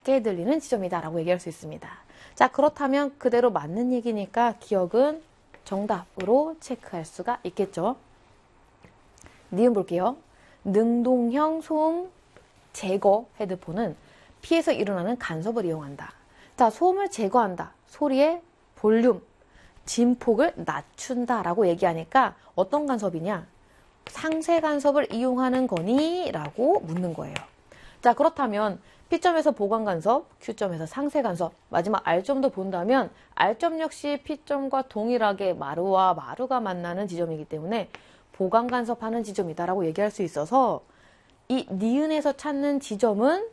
작게 들리는 지점이다라고 얘기할 수 있습니다. 자, 그렇다면 그대로 맞는 얘기니까 기억은 정답으로 체크할 수가 있겠죠. 니은 볼게요. 능동형 소음 제거 헤드폰은 피에서 일어나는 간섭을 이용한다. 자, 소음을 제거한다. 소리의 볼륨, 진폭을 낮춘다 라고 얘기하니까 어떤 간섭이냐? 상쇄 간섭을 이용하는 거니? 라고 묻는 거예요. 자, 그렇다면 P점에서 보강 간섭, Q점에서 상쇄 간섭, 마지막 R점도 본다면 R점 역시 P점과 동일하게 마루와 마루가 만나는 지점이기 때문에 보강 간섭하는 지점이다라고 얘기할 수 있어서 이 니은에서 찾는 지점은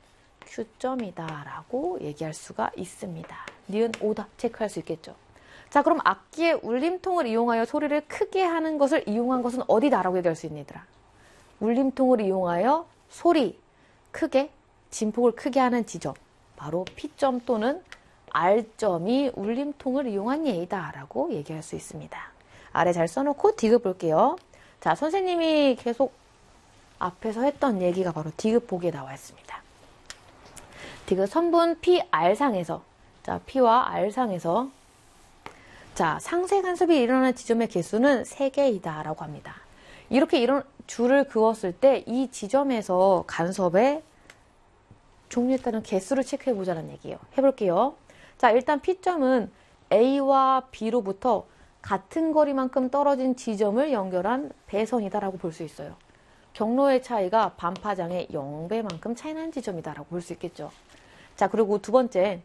Q점이다라고 얘기할 수가 있습니다. 니은 오답 체크할 수 있겠죠. 자, 그럼 악기의 울림통을 이용하여 소리를 크게 하는 것을 이용한 것은 어디다라고 얘기할 수 있니, 얘들아? 울림통을 이용하여 소리 크게, 진폭을 크게 하는 지점, 바로 P점 또는 R점이 울림통을 이용한 예이다라고 얘기할 수 있습니다. 아래 잘 써놓고 디귿 볼게요. 자, 선생님이 계속 앞에서 했던 얘기가 바로 디귿 보기에 나와 있습니다. 디귿 선분 PR상에서, 자, P와 R상에서, 자, 상쇄 간섭이 일어나는 지점의 개수는 3개이다 라고 합니다. 이렇게 이런 줄을 그었을 때 이 지점에서 간섭의 종류에 따른 개수를 체크해 보자는 얘기예요. 해볼게요. 자, 일단 P점은 A와 B로부터 같은 거리만큼 떨어진 지점을 연결한 배선이다라고 볼 수 있어요. 경로의 차이가 반파장의 0배만큼 차이나는 지점이다라고 볼 수 있겠죠. 자, 그리고 두 번째,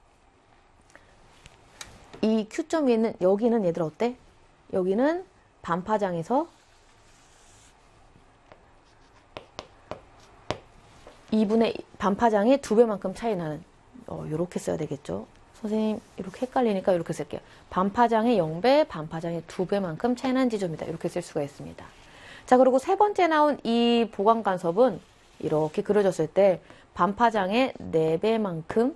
이 Q점이 있는 여기는 얘들 어때? 여기는 반파장에서 2분의 반파장의 2배만큼 차이 나는, 요렇게 써야 되겠죠. 선생님 이렇게 헷갈리니까 이렇게 쓸게요. 반파장의 0배, 반파장의 2배만큼 차이 나는 지점이다. 이렇게 쓸 수가 있습니다. 자, 그리고 세 번째 나온 이 보강 간섭은 이렇게 그려졌을 때 반파장의 4배만큼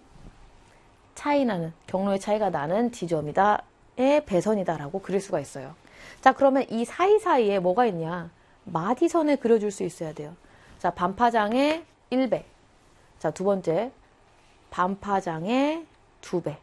차이 나는, 경로의 차이가 나는 지점이다의 배선이다라고 그릴 수가 있어요. 자, 그러면 이 사이사이에 뭐가 있냐? 마디선을 그려줄 수 있어야 돼요. 자, 반파장의 1배. 자, 두 번째, 반파장의 2배.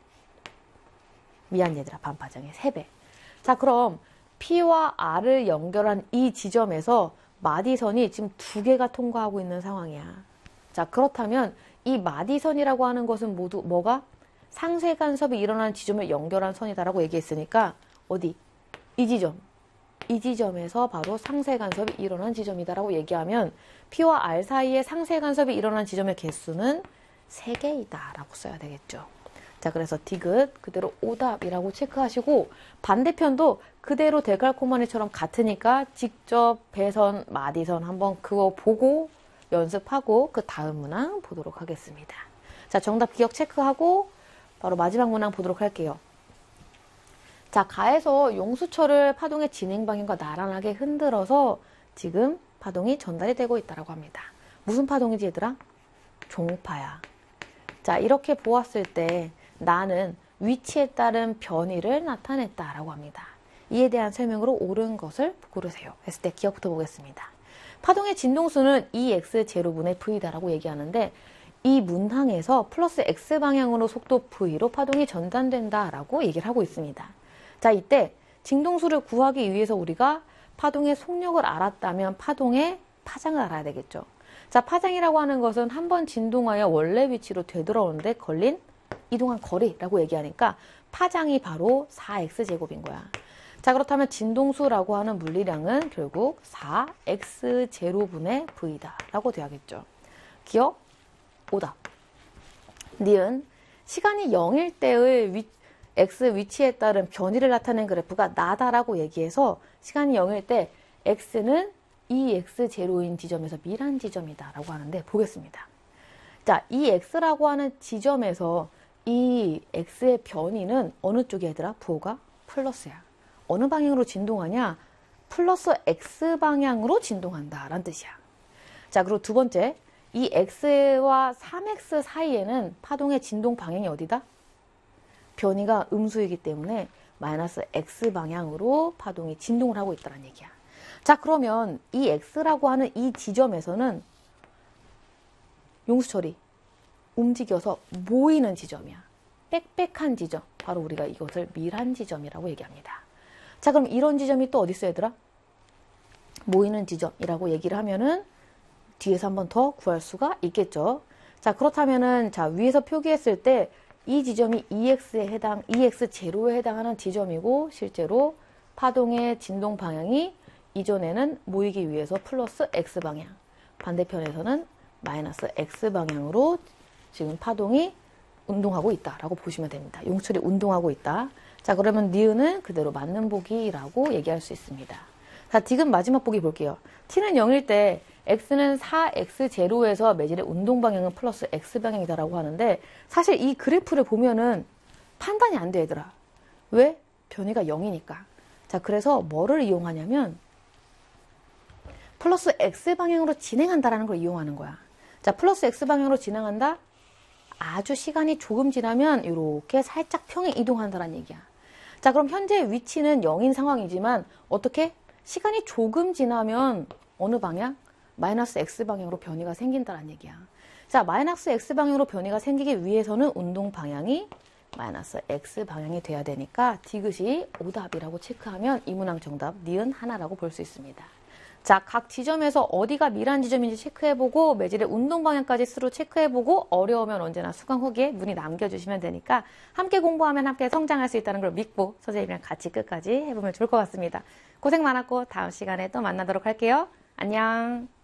미안 얘들아, 반파장의 3배. 자, 그럼 P와 R을 연결한 이 지점에서 마디선이 지금 2개가 통과하고 있는 상황이야. 자, 그렇다면 이 마디선이라고 하는 것은 모두 뭐가? 상쇄 간섭이 일어나는 지점을 연결한 선이다라고 얘기했으니까 어디? 이 지점. 이 지점에서 바로 상쇄 간섭이 일어난 지점이다라고 얘기하면 P와 R 사이에 상쇄 간섭이 일어난 지점의 개수는 3개이다라고 써야 되겠죠. 자, 그래서 디귿 그대로 오답이라고 체크하시고 반대편도 그대로 데칼코마니처럼 같으니까 직접 배선, 마디선 한번 그거 보고 연습하고 그 다음 문항 보도록 하겠습니다. 자, 정답 기억 체크하고 바로 마지막 문항 보도록 할게요. 자, 가에서 용수철을 파동의 진행 방향과 나란하게 흔들어서 지금 파동이 전달이 되고 있다고 합니다. 무슨 파동이지 얘들아? 종파야. 자, 이렇게 보았을 때 나는 위치에 따른 변이를 나타냈다라고 합니다. 이에 대한 설명으로 옳은 것을 고르세요. 했을 때 기억부터 보겠습니다. 파동의 진동수는 EX0분의 V다라고 얘기하는데 이 문항에서 플러스 X방향으로 속도 V로 파동이 전달된다라고 얘기를 하고 있습니다. 자, 이때 진동수를 구하기 위해서 우리가 파동의 속력을 알았다면 파동의 파장을 알아야 되겠죠. 자, 파장이라고 하는 것은 한번 진동하여 원래 위치로 되돌아오는데 걸린 이동한 거리라고 얘기하니까 파장이 바로 4X제곱인 거야. 자, 그렇다면 진동수라고 하는 물리량은 결국 4X0분의 V다 라고 돼야겠죠. 기억? 오답. 니은 시간이 0일 때의 X 위치에 따른 변이를 나타낸 그래프가 나다라고 얘기해서 시간이 0일 때 X는 이 X0인 지점에서 미란 지점이다 라고 하는데 보겠습니다. 자, 이 X라고 하는 지점에서 이 X의 변이는 어느 쪽이 얘들아? 부호가 플러스야. 어느 방향으로 진동하냐? 플러스 X 방향으로 진동한다 라는 뜻이야. 자, 그리고 두 번째, 이 X와 3X 사이에는 파동의 진동 방향이 어디다? 변이가 음수이기 때문에 마이너스 X 방향으로 파동이 진동을 하고 있다는 얘기야. 자, 그러면 이 X라고 하는 이 지점에서는 용수철이 움직여서 모이는 지점이야. 빽빽한 지점. 바로 우리가 이것을 밀한 지점이라고 얘기합니다. 자, 그럼 이런 지점이 또 어디 있어, 얘들아? 모이는 지점이라고 얘기를 하면은 뒤에서 한 번 더 구할 수가 있겠죠. 자, 그렇다면은 자, 위에서 표기했을 때 이 지점이 EX0에 해당하는 지점이고 실제로 파동의 진동 방향이 이전에는 모이기 위해서 플러스 X방향, 반대편에서는 마이너스 X방향으로 지금 파동이 운동하고 있다라고 보시면 됩니다. 용출이 운동하고 있다. 자, 그러면 니은은 그대로 맞는 보기라고 얘기할 수 있습니다. 자, 지금 마지막 보기 볼게요. t는 0일 때 x는 4x0에서 매질의 운동 방향은 플러스 x방향이다라고 하는데 사실 이 그래프를 보면은 판단이 안 돼, 얘들아. 왜? 변이가 0이니까. 자, 그래서 뭐를 이용하냐면 플러스 x방향으로 진행한다라는 걸 이용하는 거야. 자, 플러스 x방향으로 진행한다? 아주 시간이 조금 지나면 이렇게 살짝 평에 이동한다는 얘기야. 자, 그럼 현재 위치는 0인 상황이지만 어떻게? 시간이 조금 지나면 어느 방향? 마이너스 x방향으로 변이가 생긴다는 얘기야. 자, 마이너스 x방향으로 변이가 생기기 위해서는 운동 방향이 마이너스 x방향이 돼야 되니까 디귿이 오답이라고 체크하면 이 문항 정답 니은 하나라고 볼 수 있습니다. 자, 각 지점에서 어디가 밀한 지점인지 체크해보고 매질의 운동 방향까지 스스로 체크해보고 어려우면 언제나 수강 후기에 문의 남겨주시면 되니까 함께 공부하면 함께 성장할 수 있다는 걸 믿고 선생님이랑 같이 끝까지 해보면 좋을 것 같습니다. 고생 많았고 다음 시간에 또 만나도록 할게요. 안녕.